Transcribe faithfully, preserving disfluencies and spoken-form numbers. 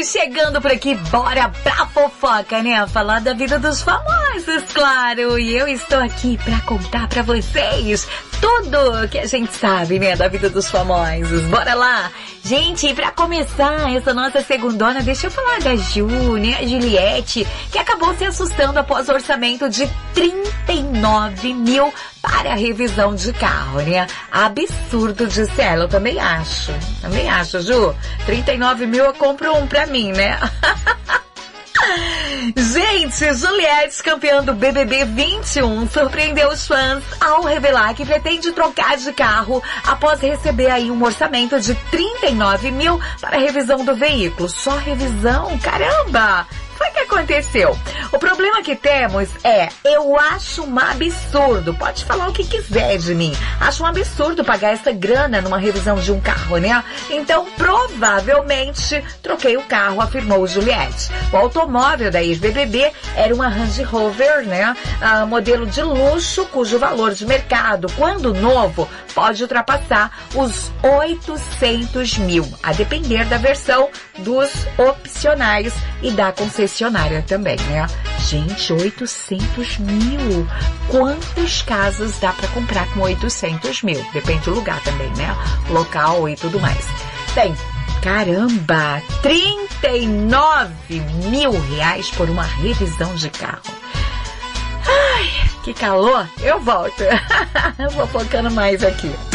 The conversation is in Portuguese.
gente, chegando por aqui, bora pra fofoca, né? Falar da vida dos famosos, claro. E eu estou aqui pra contar pra vocês tudo que a gente sabe, né, da vida dos famosos. Bora lá! Gente, pra começar essa nossa segundona, deixa eu falar da Ju, né, a Juliette, que acabou se assustando após o orçamento de trinta e nove mil para a revisão de carro, né? Absurdo, disse ela, eu também acho. Também acho, Ju. trinta e nove mil eu compro um pra mim, né? Gente, Juliette, campeã do B B B vinte e um, surpreendeu os fãs ao revelar que pretende trocar de carro após receber aí um orçamento de trinta e nove mil para a revisão do veículo. Só revisão? Caramba! Foi o que aconteceu. O problema que temos é, eu acho um absurdo, pode falar o que quiser de mim, acho um absurdo pagar essa grana numa revisão de um carro, né? Então, provavelmente, troquei o carro, afirmou Juliette. O automóvel da ex-B B B era uma Range Rover, né? Ah, modelo de luxo, cujo valor de mercado, quando novo, pode ultrapassar os oitocentos mil, a depender da versão dos opcionais e da concessionária também, né? Gente, oitocentos mil! Quantos casas dá pra comprar com oitocentos mil? Depende do lugar também, né? Local e tudo mais. Bem, caramba! trinta e nove mil reais por uma revisão de carro. Ai, que calor! Eu volto. Eu vou focando mais aqui.